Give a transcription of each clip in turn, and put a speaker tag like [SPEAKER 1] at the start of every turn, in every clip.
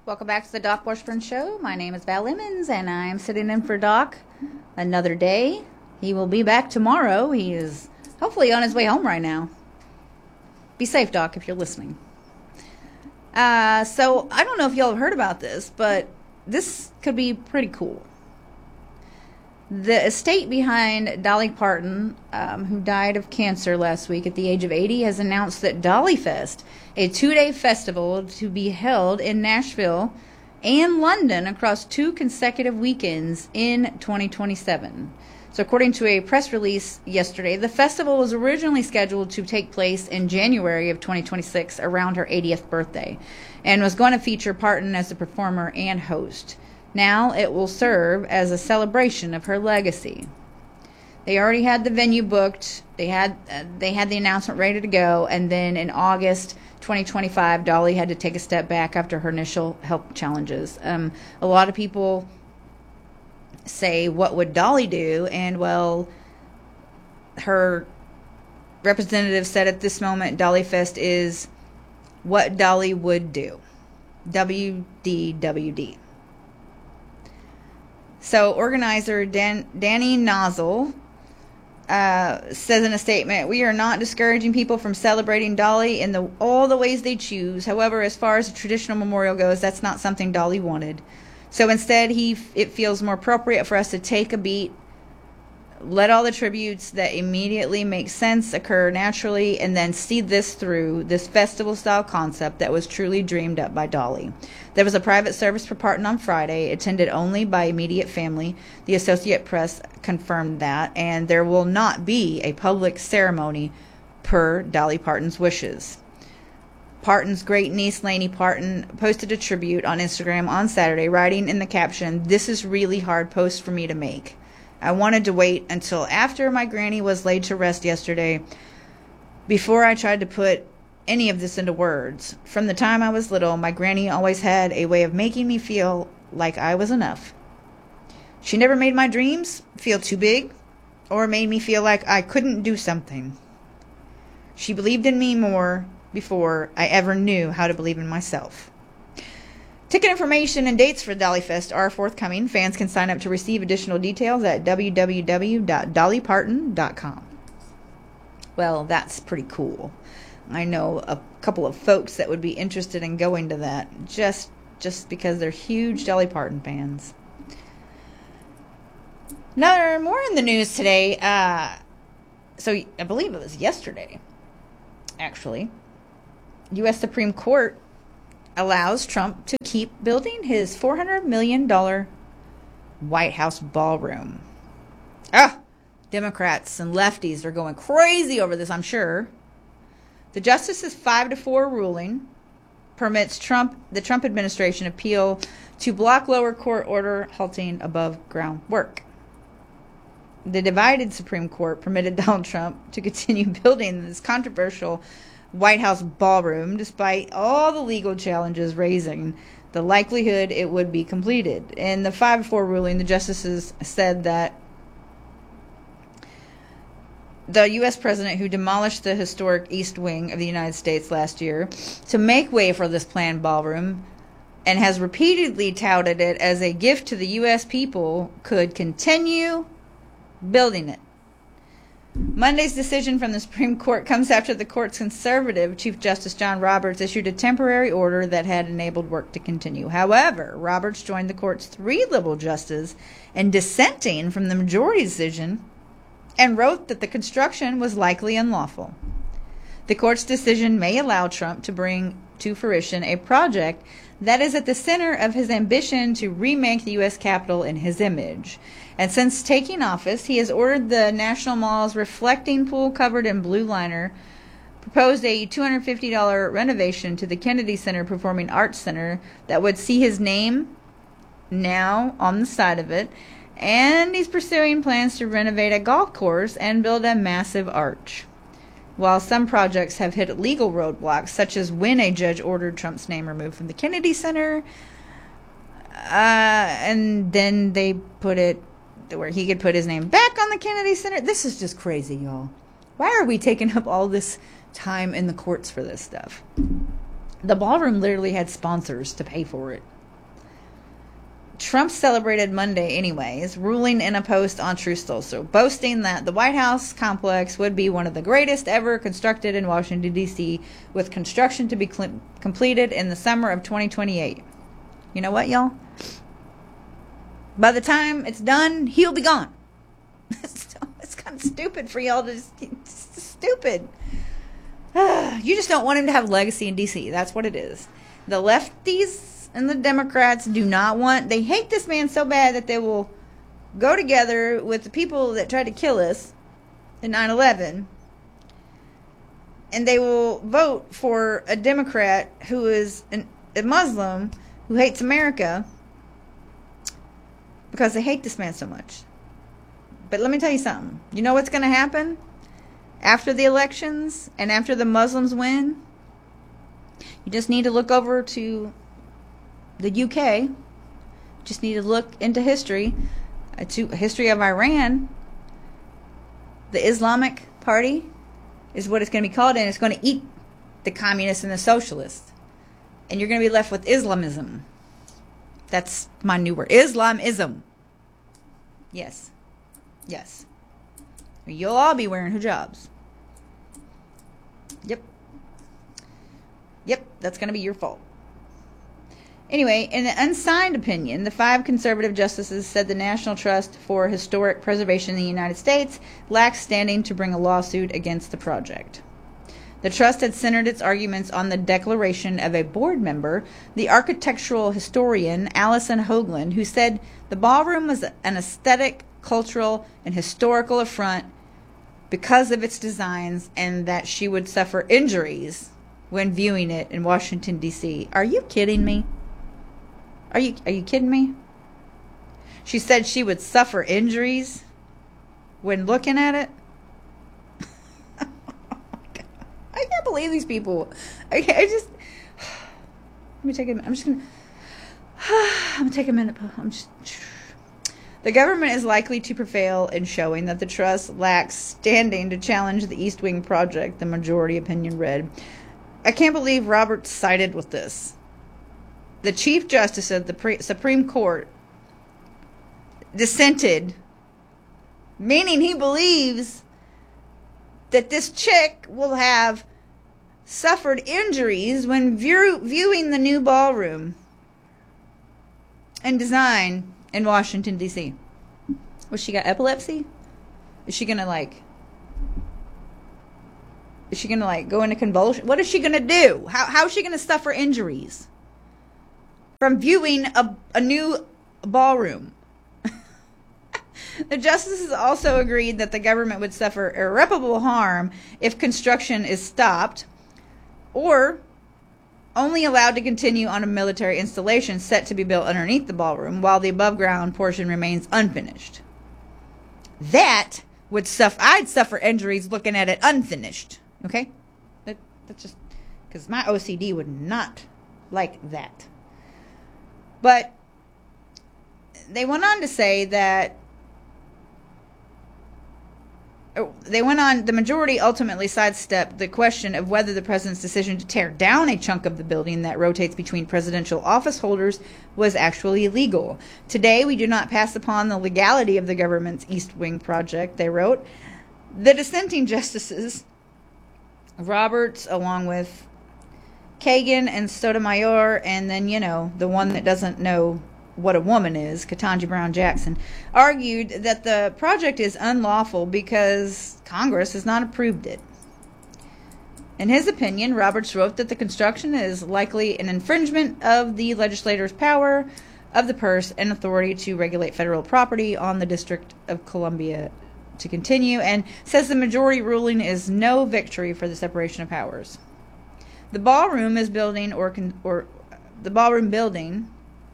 [SPEAKER 1] Welcome back to the Doc Washburn Show. My name is Val Emmons, and I'm sitting in for Doc another day. He will be back tomorrow. He is hopefully on his way home right now. Be safe, Doc, if you're listening. So, I don't know if y'all have heard about this, but this could be pretty cool. The estate behind Dolly Parton, who died of cancer last week at the age of 80, has announced that Dolly Fest, a 2-day festival to be held in Nashville and London across 2 consecutive weekends in 2027. So according to a press release yesterday, the festival was originally scheduled to take place in January of 2026 around her 80th birthday and was going to feature Parton as the performer and host. Now it will serve as a celebration of her legacy. They already had the venue booked. They had the announcement ready to go, and then in August 2025, Dolly had to take a step back after her initial health challenges. A lot of people say, what would Dolly do? And well, her representative said at this moment, Dolly Fest is what Dolly would do. WDWD. So organizer Danny Nozzle says in a statement, "We are not discouraging people from celebrating Dolly in all the ways they choose. However, as far as a traditional memorial goes, that's not something Dolly wanted. So instead, it feels more appropriate for us to take a beat, let all the tributes that immediately make sense occur naturally, and then see this through, this festival-style concept that was truly dreamed up by Dolly." There was a private service for Parton on Friday, attended only by immediate family. The Associated Press confirmed that, and there will not be a public ceremony per Dolly Parton's wishes. Parton's great niece, Lainey Parton, posted a tribute on Instagram on Saturday, writing in the caption, "This is really hard post for me to make. I wanted to wait until after my granny was laid to rest yesterday before I tried to put any of this into words. From the time I was little, my granny always had a way of making me feel like I was enough. She never made my dreams feel too big or made me feel like I couldn't do something. She believed in me more before I ever knew how to believe in myself." Ticket information and dates for Dolly Fest are forthcoming. Fans can sign up to receive additional details at www.dollyparton.com. Well, that's pretty cool. I know a couple of folks that would be interested in going to that just because they're huge Dolly Parton fans. More in the news today. So I believe it was yesterday, actually. U.S. Supreme Court allows Trump to keep building his $400 million White House ballroom. Democrats and lefties are going crazy over this, I'm sure. The Justice's 5-4 ruling permits the Trump administration appeal to block lower court order halting above ground work. The divided Supreme Court permitted Donald Trump to continue building this controversial White House ballroom despite all the legal challenges raising the likelihood it would be completed. In the 5-4 ruling, the justices said that the U.S. president, who demolished the historic East Wing of the United States last year to make way for this planned ballroom and has repeatedly touted it as a gift to the U.S. people, could continue building it. Monday's decision from the Supreme Court comes after the court's conservative Chief Justice John Roberts issued a temporary order that had enabled work to continue. However, Roberts joined the court's 3 liberal justices in dissenting from the majority decision and wrote that the construction was likely unlawful. The court's decision may allow Trump to bring to fruition a project that is at the center of his ambition to remake the U.S. Capitol in his image. And since taking office, he has ordered the National Mall's reflecting pool covered in blue liner, proposed a $250 renovation to the Kennedy Center Performing Arts Center that would see his name now on the side of it, and he's pursuing plans to renovate a golf course and build a massive arch. While some projects have hit legal roadblocks, such as when a judge ordered Trump's name removed from the Kennedy Center, and then they put it where he could put his name back on the Kennedy Center. This is just crazy, y'all. Why are we taking up all this time in the courts for this stuff? The ballroom literally had sponsors to pay for it. Trump celebrated Monday anyways, ruling in a post on Truth Social, boasting that the White House complex would be one of the greatest ever constructed in Washington, D.C., with construction to be completed in the summer of 2028. You know what, y'all? By the time it's done, he'll be gone. It's kind of stupid for y'all to it's stupid. You just don't want him to have legacy in D.C. That's what it is. The lefties and the Democrats do not want, they hate this man so bad that they will go together with the people that tried to kill us in 9/11, and they will vote for a Democrat who is a Muslim who hates America because they hate this man so much. But let me tell you something. You know what's going to happen after the elections and after the Muslims win? You just need to look over to the UK. Just need to look into history, to history of Iran. The Islamic Party is what it's going to be called, and it's going to eat the communists and the socialists. And you're going to be left with Islamism. That's my new word. Islamism. Yes. Yes. You'll all be wearing hijabs. Yep. Yep, that's going to be your fault. Anyway, in an unsigned opinion, the 5 conservative justices said the National Trust for Historic Preservation in the United States lacks standing to bring a lawsuit against the project. The trust had centered its arguments on the declaration of a board member, the architectural historian Alison Hoagland, who said the ballroom was an aesthetic, cultural, and historical affront because of its designs, and that she would suffer injuries when viewing it in Washington, D.C. Are you kidding me? Are you kidding me? She said she would suffer injuries when looking at it. I can't believe these people. I just let me take a minute. I'm gonna take a minute. The government is likely to prevail in showing that the trust lacks standing to challenge the East Wing project, the majority opinion read. I can't believe Roberts sided with this. The Chief Justice of the Supreme Court dissented, meaning he believes that this chick will have suffered injuries when viewing the new ballroom and design in Washington, D.C. Was she got epilepsy? Is she gonna go into convulsion? What is she gonna do? How is she gonna suffer injuries from viewing a new ballroom? The justices also agreed that the government would suffer irreparable harm if construction is stopped or only allowed to continue on a military installation set to be built underneath the ballroom while the above ground portion remains unfinished. That would suffer. I'd suffer injuries looking at it unfinished. Okay? That's just because my OCD would not like that. But they went on to say that the majority ultimately sidestepped the question of whether the president's decision to tear down a chunk of the building that rotates between presidential office holders was actually legal. Today, we do not pass upon the legality of the government's East Wing project, they wrote. The dissenting justices, Roberts, along with Kagan and Sotomayor, and then, the one that doesn't know what a woman is, Ketanji Brown Jackson, argued that the project is unlawful because Congress has not approved it. In his opinion, Roberts wrote that the construction is likely an infringement of the legislator's power of the purse and authority to regulate federal property on the District of Columbia to continue, and says the majority ruling is no victory for the separation of powers. The ballroom building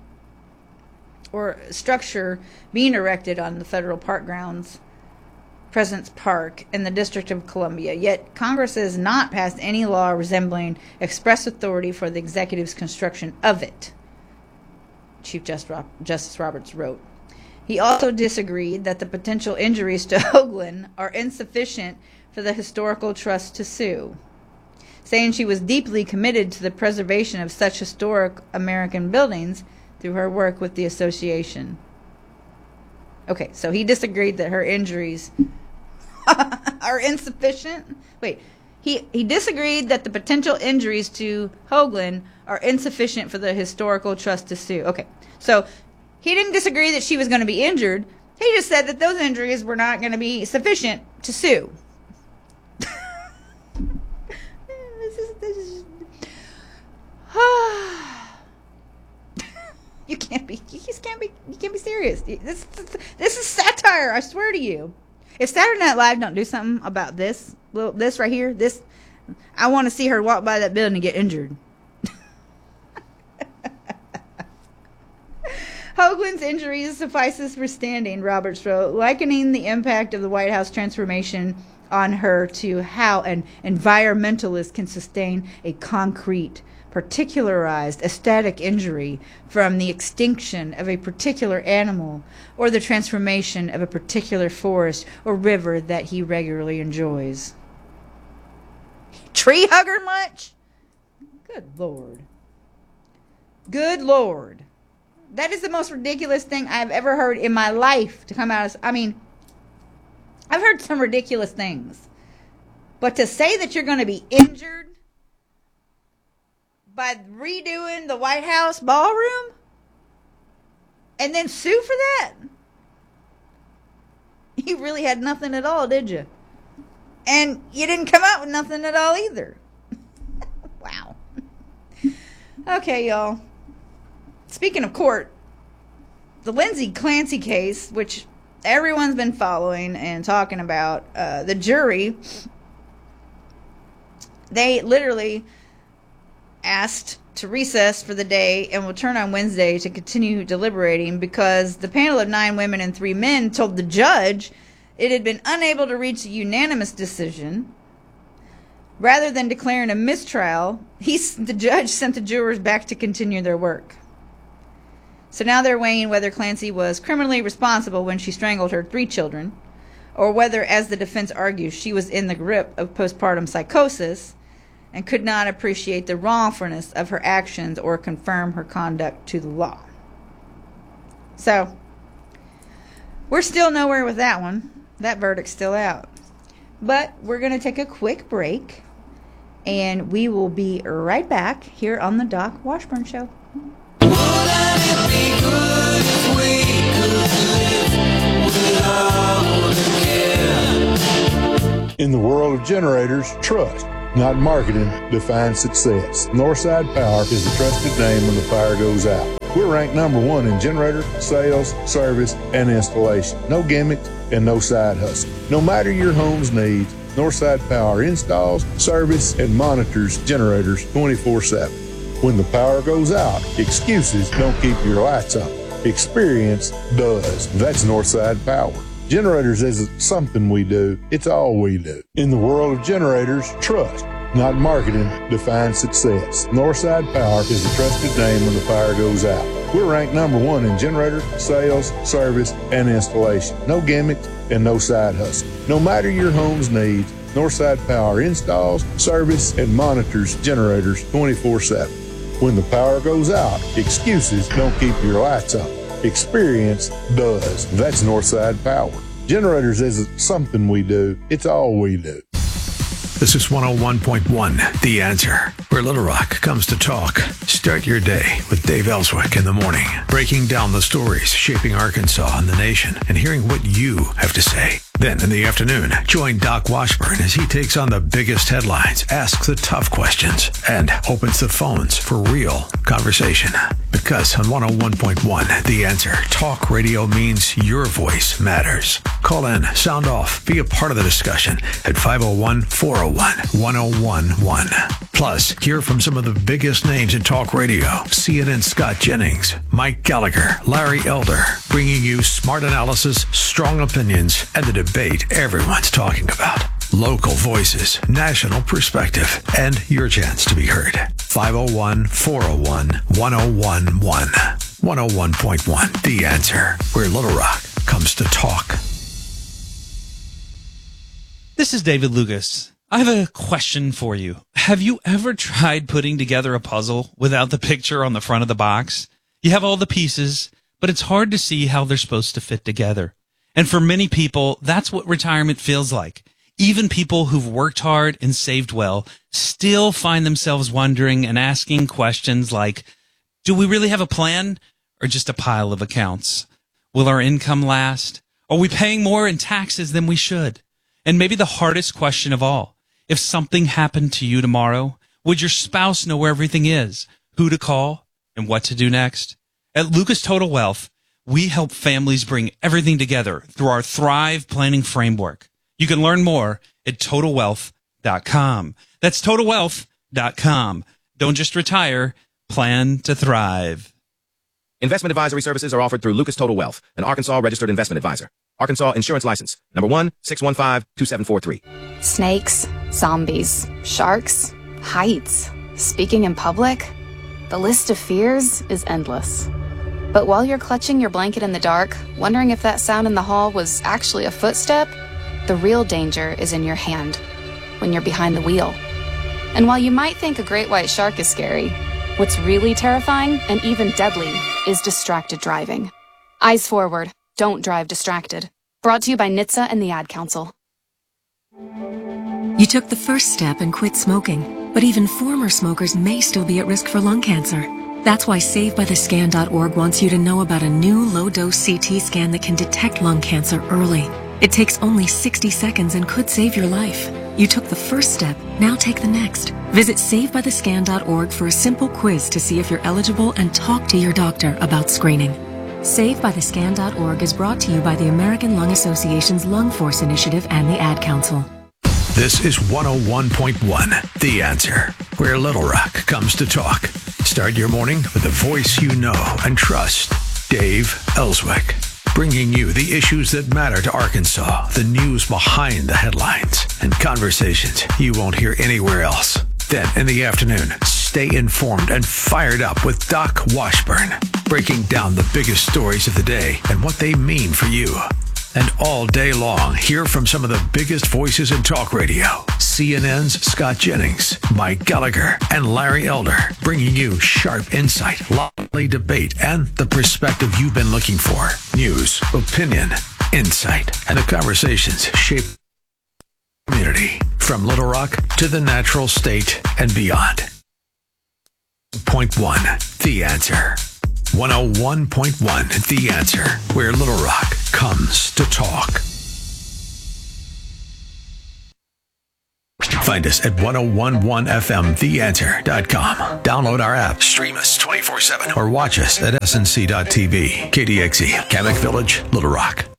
[SPEAKER 1] or structure being erected on the federal park grounds, President's Park, in the District of Columbia. Yet Congress has not passed any law resembling express authority for the executive's construction of it, Chief Justice Roberts wrote. He also disagreed that the potential injuries to Hoagland are insufficient for the Historical Trust to sue, saying she was deeply committed to the preservation of such historic American buildings through her work with the association. Okay, so he disagreed that her injuries are insufficient. Wait, he disagreed that the potential injuries to Hoagland are insufficient for the Historical Trust to sue. Okay, so he didn't disagree that she was going to be injured. He just said that those injuries were not going to be sufficient to sue. This is You can't be serious. This is satire, I swear to you. If Saturday Night Live don't do something about this right here, I want to see her walk by that building and get injured. Hoagland's injuries suffices for standing, Roberts wrote, likening the impact of the White House transformation on her to how an environmentalist can sustain a concrete, particularized aesthetic injury from the extinction of a particular animal or the transformation of a particular forest or river that he regularly enjoys. Tree hugger much? Good Lord. Good Lord. That is the most ridiculous thing I've ever heard in my life to come out of... I mean, I've heard some ridiculous things. But to say that you're going to be injured by redoing the White House ballroom and then sue for that? You really had nothing at all, did you? And you didn't come out with nothing at all either. Wow. Okay, y'all. Speaking of court, the Lindsay Clancy case, which everyone's been following and talking about, the jury, they literally asked to recess for the day and will return on Wednesday to continue deliberating because the panel of 9 women and 3 men told the judge it had been unable to reach a unanimous decision. Rather than declaring a mistrial, the judge sent the jurors back to continue their work. So now they're weighing whether Clancy was criminally responsible when she strangled her 3 children, or whether, as the defense argues, she was in the grip of postpartum psychosis and could not appreciate the wrongfulness of her actions or confirm her conduct to the law. So, we're still nowhere with that one. That verdict's still out. But we're going to take a quick break, and we will be right back here on the Doc Washburn Show.
[SPEAKER 2] In the world of generators, trust, not marketing, defines success. Northside Power is a trusted name when the fire goes out. We're ranked number 1 in generator, sales, service, and installation. No gimmicks and no side hustle. No matter your home's needs, Northside Power installs, service, and monitors generators 24/7. When the power goes out, excuses don't keep your lights on. Experience does. That's Northside Power. Generators isn't something we do, it's all we do. In the world of generators, trust, not marketing, defines success. Northside Power is a trusted name when the fire goes out. We're ranked number 1 in generator, sales, service, and installation. No gimmicks and no side hustle. No matter your home's needs, Northside Power installs, service, and monitors generators 24/7. When the power goes out, excuses don't keep your lights on. Experience does. That's Northside Power. Generators isn't something we do, it's all we do.
[SPEAKER 3] This is 101.1, The Answer, where Little Rock comes to talk. Start your day with Dave Ellswick in the morning, breaking down the stories shaping Arkansas and the nation and hearing what you have to say. Then in the afternoon, join Doc Washburn as he takes on the biggest headlines, asks the tough questions, and opens the phones for real conversation. Because on 101.1, The Answer, talk radio means your voice matters. Call in, sound off, be a part of the discussion at 501-401-1011. Plus, hear from some of the biggest names in talk radio. CNN Scott Jennings, Mike Gallagher, Larry Elder, bringing you smart analysis, strong opinions, and the debate everyone's talking about. Local voices, national perspective, and your chance to be heard. 501-401-1011. 101.1, The Answer, where Little Rock comes to talk.
[SPEAKER 4] This is David Lucas. I have a question for you. Have you ever tried putting together a puzzle without the picture on the front of the box? You have all the pieces, but it's hard to see how they're supposed to fit together. And for many people, that's what retirement feels like. Even people who've worked hard and saved well still find themselves wondering and asking questions like, do we really have a plan or just a pile of accounts? Will our income last? Are we paying more in taxes than we should? And maybe the hardest question of all, if something happened to you tomorrow, would your spouse know where everything is, who to call, and what to do next? At Lucas Total Wealth, we help families bring everything together through our Thrive Planning Framework. You can learn more at TotalWealth.com. That's TotalWealth.com. Don't just retire, plan to thrive.
[SPEAKER 5] Investment advisory services are offered through Lucas Total Wealth, an Arkansas registered investment advisor. Arkansas Insurance License, number 1-615-2743.
[SPEAKER 6] Snakes, zombies, sharks, heights, speaking in public. The list of fears is endless. But while you're clutching your blanket in the dark, wondering if that sound in the hall was actually a footstep, the real danger is in your hand, when you're behind the wheel. And while you might think a great white shark is scary, what's really terrifying and even deadly is distracted driving. Eyes forward, don't drive distracted. Brought to you by NHTSA and the Ad Council.
[SPEAKER 7] You took the first step and quit smoking, but even former smokers may still be at risk for lung cancer. That's why SaveByTheScan.org wants you to know about a new low-dose CT scan that can detect lung cancer early. It takes only 60 seconds and could save your life. You took the first step, now take the next. Visit SaveByTheScan.org for a simple quiz to see if you're eligible and talk to your doctor about screening. SaveByTheScan.org is brought to you by the American Lung Association's Lung Force Initiative and the Ad Council.
[SPEAKER 3] This is 101.1 The Answer, where Little Rock comes to talk. Start your morning with a voice you know and trust. Dave Ellswick, bringing you the issues that matter to Arkansas, the news behind the headlines, and conversations you won't hear anywhere else. Then in the afternoon, stay informed and fired up with Doc Washburn, breaking down the biggest stories of the day and what they mean for you. And all day long, hear from some of the biggest voices in talk radio. CNN's Scott Jennings, Mike Gallagher, and Larry Elder, bringing you sharp insight, lively debate, and the perspective you've been looking for. News, opinion, insight, and the conversations shape the community from Little Rock to the natural state and beyond. Point 1, The Answer. 101.1 The Answer, where Little Rock comes to talk. Find us at 1011fmtheanswer.com. Download our app, stream us 24/7, or watch us at snc.tv. KDXE, Kamek Village, Little Rock.